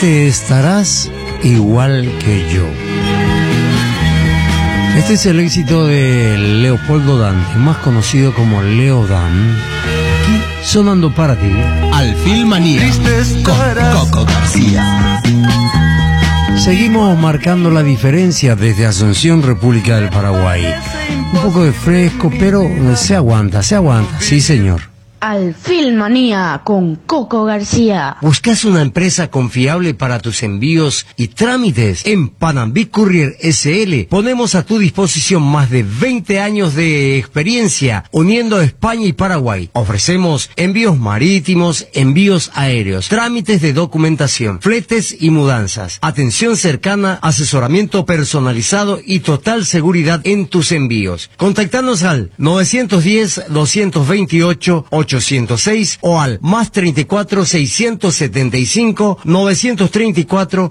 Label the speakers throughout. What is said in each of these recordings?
Speaker 1: Seguramente estarás igual que yo. Este es el éxito de Leopoldo Dante, más conocido como Leo Dan, aquí sonando para ti.
Speaker 2: Alfilmanía con Coco García.
Speaker 1: Seguimos marcando la diferencia desde Asunción, República del Paraguay. Un poco de fresco, pero se aguanta, sí señor.
Speaker 3: Alfilmanía con Coco García.
Speaker 1: ¿Buscas una empresa confiable para tus envíos y trámites? En Panambic Courier SL ponemos a tu disposición más de 20 años de experiencia uniendo España y Paraguay. Ofrecemos envíos marítimos, envíos aéreos, trámites de documentación, fletes y mudanzas, atención cercana, asesoramiento personalizado y total seguridad en tus envíos. Contactanos al 910-228-806 o al más 34 675 934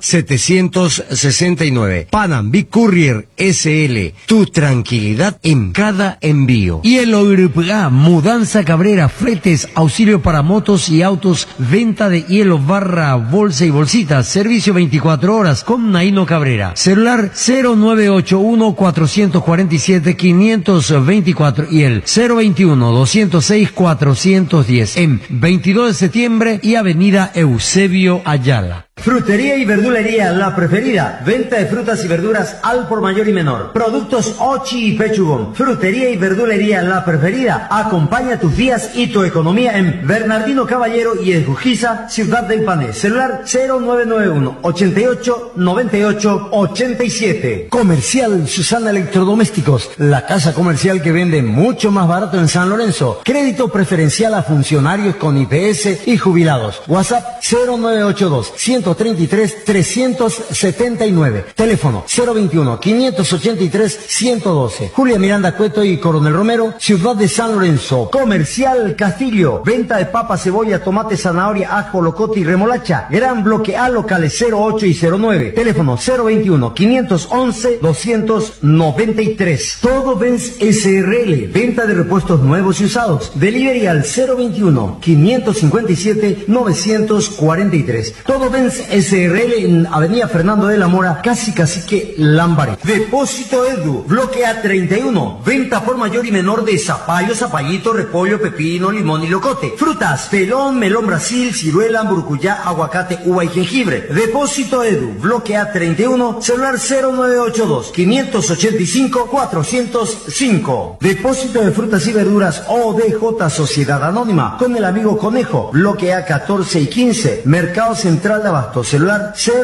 Speaker 1: 769. Panambic Courier SL, tu tranquilidad en cada envío. Y el OGRPA, Mudanza Cabrera, fletes, auxilio para motos y autos, venta de hielo, barra, bolsa y bolsitas, servicio 24 horas con Naino Cabrera. Celular 0981 447 524 y el 021 206 410 en 22 de septiembre y Avenida Eusebio Ayala.
Speaker 4: Frutería y verdulería La Preferida. Venta de frutas y verduras al por mayor y menor. Productos Ochi y Pechugón. Frutería y verdulería La Preferida. Acompaña tus días y tu economía en Bernardino Caballero y Esgujiza, Ciudad del Pané. Celular 0991 88 98 87. Comercial Susana Electrodomésticos. La casa comercial que vende mucho más barato en San Lorenzo. Crédito preferencial a funcionarios con IPS y jubilados. WhatsApp 0982 133 379. Teléfono 021 583 112. Julia Miranda Cueto y Coronel Romero, Ciudad de San Lorenzo. Comercial Castillo. Venta de papa, cebolla, tomate, zanahoria, ajo, locote y remolacha. Gran bloque A, locales 08 y 09. Teléfono 021 511 293. Todo Benz SRL. Venta de repuestos nuevos y usados. Delivery al 021 557 943. Todo Benz SRL en Avenida Fernando de la Mora, casi Cacique Lambaré. Depósito Edu, bloque A31. Venta por mayor y menor de zapallo, zapallito, repollo, pepino, limón y locote. Frutas, pelón, melón Brasil, ciruela, burucuyá, aguacate, uva y jengibre. Depósito Edu, bloque A31, celular 0982 585 405. Depósito de frutas y verduras ODJ Sociedad Anónima, con el amigo Conejo, bloque A14 y 15, Mercado Central de Abasto, celular